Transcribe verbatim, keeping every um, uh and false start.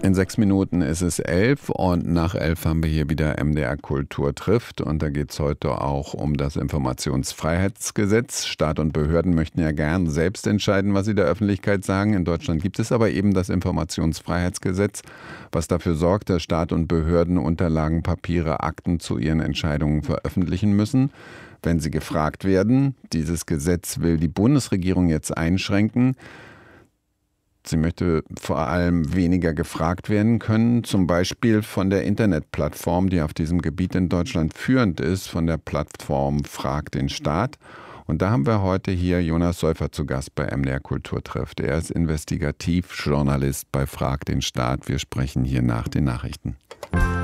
In sechs Minuten ist es elf und nach elf haben wir hier wieder M D R Kultur trifft und da geht es heute auch um das Informationsfreiheitsgesetz. Staat und Behörden möchten ja gern selbst entscheiden, was sie der Öffentlichkeit sagen. In Deutschland gibt es aber eben das Informationsfreiheitsgesetz, was dafür sorgt, dass Staat und Behörden Unterlagen, Papiere, Akten zu ihren Entscheidungen veröffentlichen müssen, wenn sie gefragt werden. Dieses Gesetz will die Bundesregierung jetzt einschränken. Sie möchte vor allem weniger gefragt werden können, zum Beispiel von der Internetplattform, die auf diesem Gebiet in Deutschland führend ist, von der Plattform Frag den Staat. Und da haben wir heute hier Jonas Säufer zu Gast bei M D R Kultur trifft. Er ist Investigativjournalist bei Frag den Staat. Wir sprechen hier nach den Nachrichten.